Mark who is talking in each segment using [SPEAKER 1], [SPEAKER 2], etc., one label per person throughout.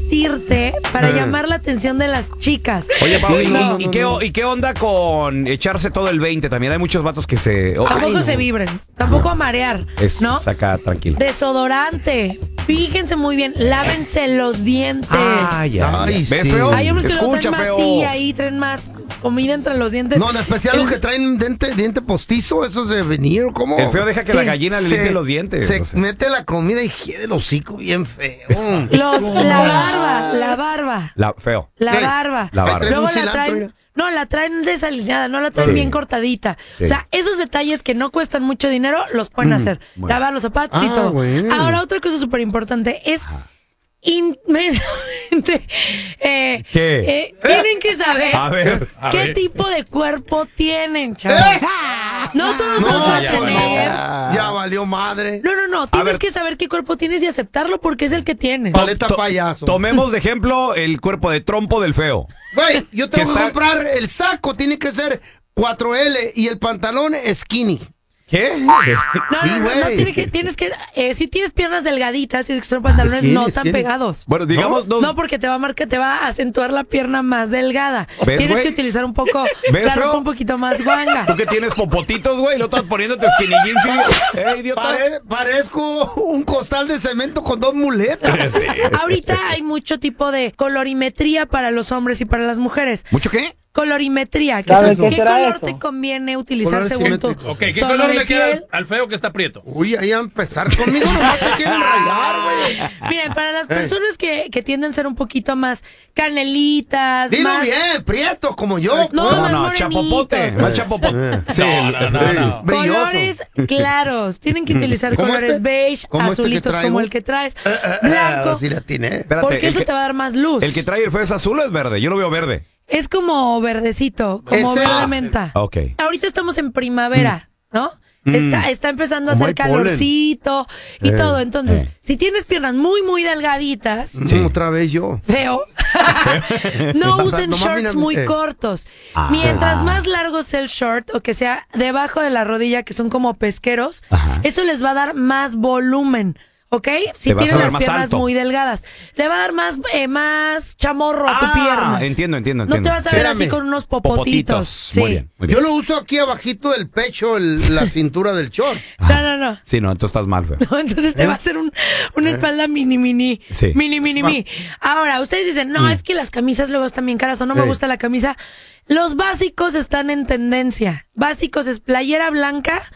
[SPEAKER 1] vestirte para llamar la atención de las chicas.
[SPEAKER 2] Oye, Pau, ¿y qué onda con echarse todo el 20? También hay muchos vatos que se...
[SPEAKER 1] Tampoco se vibren, tampoco a marear,
[SPEAKER 2] Es
[SPEAKER 1] ¿no?
[SPEAKER 2] acá, tranquilo.
[SPEAKER 1] Desodorante. Fíjense muy bien, lávense los dientes.
[SPEAKER 2] Ay,
[SPEAKER 3] Ay,
[SPEAKER 2] ¿ves,
[SPEAKER 3] sí.
[SPEAKER 2] feo?
[SPEAKER 1] Hay hombres que lo
[SPEAKER 2] Escucha,
[SPEAKER 1] traen más
[SPEAKER 2] feo.
[SPEAKER 1] sí, ahí traen más comida entre los dientes.
[SPEAKER 3] No, en especial los que traen diente postizo, esos de venir, ¿cómo?
[SPEAKER 2] El feo deja que
[SPEAKER 1] Sí.
[SPEAKER 2] la gallina le limpie los dientes.
[SPEAKER 3] Se
[SPEAKER 2] o sea.
[SPEAKER 3] mete la comida y hiede el hocico bien feo.
[SPEAKER 1] La barba.
[SPEAKER 2] Feo.
[SPEAKER 1] La
[SPEAKER 3] ¿Qué?
[SPEAKER 1] barba.
[SPEAKER 2] La barba.
[SPEAKER 3] Traen
[SPEAKER 1] Luego
[SPEAKER 3] un
[SPEAKER 1] la
[SPEAKER 3] cilantro,
[SPEAKER 1] traen.
[SPEAKER 3] mira.
[SPEAKER 1] No, la traen desalineada, no la traen
[SPEAKER 2] Sí.
[SPEAKER 1] bien cortadita.
[SPEAKER 2] Sí.
[SPEAKER 1] O sea, esos detalles que no cuestan mucho dinero los pueden hacer.
[SPEAKER 2] bueno.
[SPEAKER 1] Lavar los zapatos y todo.
[SPEAKER 3] Bueno.
[SPEAKER 1] Ahora, otra cosa súper importante es inmensamente. Tienen que saber
[SPEAKER 2] A ver.
[SPEAKER 1] qué tipo de cuerpo tienen, chavos. No todos vamos a tener.
[SPEAKER 3] Ya valió madre.
[SPEAKER 1] No. Tienes
[SPEAKER 2] ver.
[SPEAKER 1] que saber qué cuerpo tienes y aceptarlo porque es el que tienes.
[SPEAKER 3] Paleta payaso.
[SPEAKER 2] Tomemos de ejemplo el cuerpo de trompo del feo.
[SPEAKER 3] Güey, yo tengo
[SPEAKER 2] Que
[SPEAKER 3] que
[SPEAKER 2] está-
[SPEAKER 3] comprar el saco, tiene que ser 4L y el pantalón skinny.
[SPEAKER 2] ¿Qué?
[SPEAKER 1] No,
[SPEAKER 3] güey.
[SPEAKER 1] tienes que, si tienes piernas delgaditas, tienes que usar pantalones
[SPEAKER 3] Skinny,
[SPEAKER 1] no tan
[SPEAKER 3] skinny.
[SPEAKER 1] pegados.
[SPEAKER 2] Bueno, digamos...
[SPEAKER 1] No, porque te va a marcar, te va a acentuar la pierna más delgada.
[SPEAKER 2] ¿Ves,
[SPEAKER 1] Tienes
[SPEAKER 2] güey?
[SPEAKER 1] que utilizar un poco,
[SPEAKER 2] ¿Ves,
[SPEAKER 1] la
[SPEAKER 2] bro?
[SPEAKER 1] ropa un poquito más guanga.
[SPEAKER 2] Tú que tienes popotitos, güey, y lo estás poniéndote skinny jeans, idiota.
[SPEAKER 3] Parezco un costal de cemento con dos muletas.
[SPEAKER 1] Ahorita hay mucho tipo de colorimetría para los hombres y para las mujeres.
[SPEAKER 2] ¿Mucho qué?
[SPEAKER 1] Colorimetría, que
[SPEAKER 4] ¿Sabes
[SPEAKER 1] son
[SPEAKER 4] qué
[SPEAKER 1] qué
[SPEAKER 4] será
[SPEAKER 1] color
[SPEAKER 4] eso?
[SPEAKER 1] te conviene utilizar
[SPEAKER 3] Colores
[SPEAKER 1] según tu
[SPEAKER 3] simétricos.
[SPEAKER 5] Ok, ¿qué
[SPEAKER 1] tono
[SPEAKER 5] color
[SPEAKER 1] de
[SPEAKER 5] le queda
[SPEAKER 1] piel.
[SPEAKER 5] al feo que está prieto?
[SPEAKER 3] Uy, ahí a empezar conmigo, nomás se quieren rayar, güey.
[SPEAKER 1] Miren, para las personas que tienden a ser un poquito más canelitas,
[SPEAKER 3] Dilo
[SPEAKER 1] más...
[SPEAKER 3] bien, prieto, como yo.
[SPEAKER 1] No,
[SPEAKER 3] pues.
[SPEAKER 1] más
[SPEAKER 2] No,
[SPEAKER 1] morenitos.
[SPEAKER 2] chapopote, más chapopote. Sí,
[SPEAKER 5] No.
[SPEAKER 3] Brilloso.
[SPEAKER 1] Colores claros. Tienen que utilizar
[SPEAKER 3] ¿Como
[SPEAKER 1] colores
[SPEAKER 3] este?
[SPEAKER 1] beige,
[SPEAKER 3] ¿Como este que
[SPEAKER 1] azulitos
[SPEAKER 3] traigo?
[SPEAKER 1] como el que traes, blanco.
[SPEAKER 3] Sí la tiene.
[SPEAKER 2] Espérate,
[SPEAKER 1] Porque eso te va a dar más luz.
[SPEAKER 2] ¿El que trae el feo es azul o es verde? Yo lo veo verde.
[SPEAKER 1] Es como verdecito, como
[SPEAKER 3] Ese-
[SPEAKER 1] verde menta.
[SPEAKER 2] Ok.
[SPEAKER 1] Ahorita estamos en primavera, ¿no? Está empezando a
[SPEAKER 3] Como
[SPEAKER 1] hacer
[SPEAKER 3] hay polen.
[SPEAKER 1] calorcito y todo. Entonces, si tienes piernas muy, muy delgaditas,
[SPEAKER 3] Otra vez yo.
[SPEAKER 1] feo, no usen
[SPEAKER 3] Nomás
[SPEAKER 1] shorts
[SPEAKER 3] mírame,
[SPEAKER 1] muy cortos. Mientras más largo sea el short o que sea debajo de la rodilla, que son como pesqueros, eso les va a dar más volumen. ¿Ok? Si
[SPEAKER 2] Te vas a
[SPEAKER 1] tienen
[SPEAKER 2] ver
[SPEAKER 1] las
[SPEAKER 2] más
[SPEAKER 1] piernas
[SPEAKER 2] alto.
[SPEAKER 1] muy delgadas. Le va a dar más chamorro a tu pierna.
[SPEAKER 2] Entiendo.
[SPEAKER 1] No te vas a ver así
[SPEAKER 3] Espérame.
[SPEAKER 1] con unos popotitos. Sí.
[SPEAKER 2] Muy bien, muy bien.
[SPEAKER 3] Yo lo uso aquí abajito del pecho, la cintura del short.
[SPEAKER 1] No.
[SPEAKER 2] Sí, no, entonces estás mal, feo.
[SPEAKER 1] No, entonces te va a hacer una espalda mini.
[SPEAKER 2] Sí.
[SPEAKER 1] Mini. Ahora, ustedes dicen, no, es que las camisas luego están bien caras o no me gusta la camisa. Los básicos están en tendencia. Básicos es playera blanca,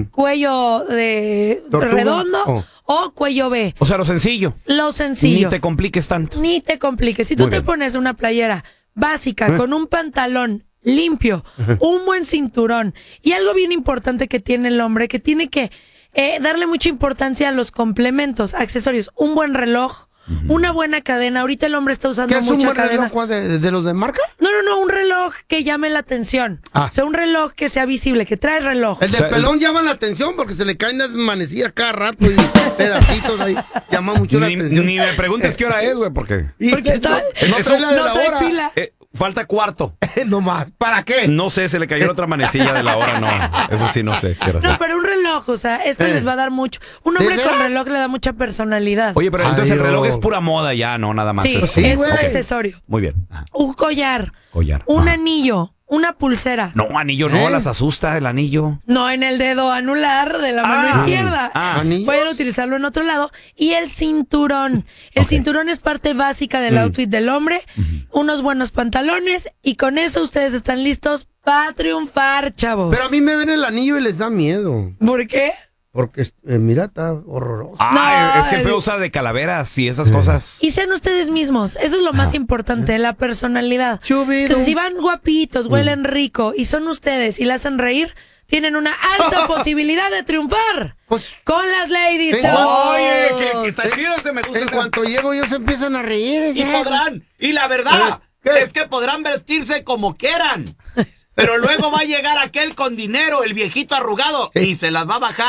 [SPEAKER 1] cuello de
[SPEAKER 3] ¿Tortuga?
[SPEAKER 1] redondo o cuello B.
[SPEAKER 2] O sea, lo sencillo.
[SPEAKER 1] Lo sencillo.
[SPEAKER 2] Ni te compliques tanto.
[SPEAKER 1] Ni te compliques. Si tú
[SPEAKER 2] Muy
[SPEAKER 1] te
[SPEAKER 2] bien.
[SPEAKER 1] pones una playera básica con un pantalón limpio, un buen cinturón y algo bien importante que tiene el hombre, que tiene que darle mucha importancia a los complementos, accesorios, un buen reloj, una buena cadena. Ahorita el hombre está
[SPEAKER 3] ¿Qué
[SPEAKER 1] usando
[SPEAKER 3] es un
[SPEAKER 1] mucha
[SPEAKER 3] buen
[SPEAKER 1] cadena.
[SPEAKER 3] reloj de los de marca?
[SPEAKER 1] No, un reloj que llame la atención.
[SPEAKER 3] Ah.
[SPEAKER 1] O sea, un reloj que sea visible, que trae reloj.
[SPEAKER 3] El de
[SPEAKER 2] O sea,
[SPEAKER 3] pelón llama la atención porque se le caen las manecillas cada rato y pedacitos ahí. Llama mucho la atención.
[SPEAKER 2] Ni me preguntes qué hora es, güey, porque
[SPEAKER 3] Y
[SPEAKER 1] Porque está,
[SPEAKER 3] no
[SPEAKER 2] eso-
[SPEAKER 3] trae la de
[SPEAKER 1] no
[SPEAKER 3] la
[SPEAKER 1] trae
[SPEAKER 3] hora.
[SPEAKER 1] pila.
[SPEAKER 2] falta cuarto.
[SPEAKER 3] No más. ¿Para qué?
[SPEAKER 2] No sé, se le cayó la otra manecilla de la hora, no. Eso sí, no sé. qué hora
[SPEAKER 1] No,
[SPEAKER 2] sea.
[SPEAKER 1] pero un reloj, o sea, esto les va a dar mucho. Un hombre
[SPEAKER 3] ¿De
[SPEAKER 1] con
[SPEAKER 3] veras?
[SPEAKER 1] reloj le da mucha personalidad.
[SPEAKER 2] Oye, pero entonces el
[SPEAKER 3] Ay,
[SPEAKER 2] reloj
[SPEAKER 3] Dios.
[SPEAKER 2] es pura moda ya, ¿no? Nada más.
[SPEAKER 1] sí,
[SPEAKER 2] es,
[SPEAKER 1] es un
[SPEAKER 3] güey.
[SPEAKER 1] accesorio.
[SPEAKER 2] Muy bien. Ajá.
[SPEAKER 1] Un collar.
[SPEAKER 2] Collar.
[SPEAKER 1] Un
[SPEAKER 2] Ah.
[SPEAKER 1] anillo. Una pulsera.
[SPEAKER 2] No, anillo no, las asusta el anillo.
[SPEAKER 1] No en el dedo anular de la mano izquierda.
[SPEAKER 3] ¿Anillos?
[SPEAKER 1] Pueden utilizarlo en otro lado. Y el cinturón. El cinturón es parte básica del outfit del hombre. Unos buenos pantalones. Y con eso ustedes están listos para triunfar, chavos.
[SPEAKER 3] Pero a mí me ven el anillo y les da miedo.
[SPEAKER 1] ¿Por qué?
[SPEAKER 3] Porque, mira, está horroroso.
[SPEAKER 2] Ah,
[SPEAKER 1] No,
[SPEAKER 2] es que feo usa de calaveras y esas cosas.
[SPEAKER 1] Y sean ustedes mismos. Eso es lo más importante, la personalidad.
[SPEAKER 3] Chubido.
[SPEAKER 1] Entonces, si van guapitos, huelen rico y son ustedes y la hacen reír, tienen una alta posibilidad de triunfar
[SPEAKER 3] Pues,
[SPEAKER 1] con las ladies,
[SPEAKER 3] en
[SPEAKER 1] chavos.
[SPEAKER 2] Oye, que está chido ese, me gusta
[SPEAKER 3] en
[SPEAKER 2] ese.
[SPEAKER 3] cuanto llego, ellos se empiezan a reír.
[SPEAKER 5] Y podrán, y la verdad
[SPEAKER 3] ¿Qué?
[SPEAKER 5] es que podrán vestirse como quieran. Pero luego va a llegar aquel con dinero, el viejito arrugado, y se las va a bajar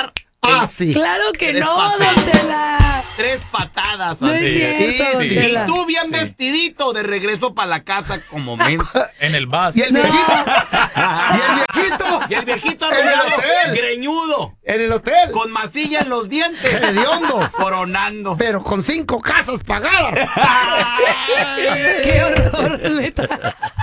[SPEAKER 3] Ah, sí.
[SPEAKER 1] Claro que
[SPEAKER 5] Eres
[SPEAKER 1] no,
[SPEAKER 5] papel.
[SPEAKER 1] don Tela.
[SPEAKER 5] 3 patadas.
[SPEAKER 1] No
[SPEAKER 5] así.
[SPEAKER 1] es cierto, don
[SPEAKER 3] Sí.
[SPEAKER 5] Y
[SPEAKER 1] Tela.
[SPEAKER 5] tú bien vestidito de regreso para la casa como menso.
[SPEAKER 4] En el bus.
[SPEAKER 3] Y el
[SPEAKER 1] No.
[SPEAKER 3] viejito. Y el viejito.
[SPEAKER 5] Y el viejito
[SPEAKER 3] En el
[SPEAKER 5] arreglado,
[SPEAKER 3] hotel.
[SPEAKER 5] greñudo,
[SPEAKER 3] En el hotel.
[SPEAKER 5] con masilla en los dientes,
[SPEAKER 3] Hediondo.
[SPEAKER 5] coronando.
[SPEAKER 3] Pero con 5 casas pagadas.
[SPEAKER 1] Qué horror, neta.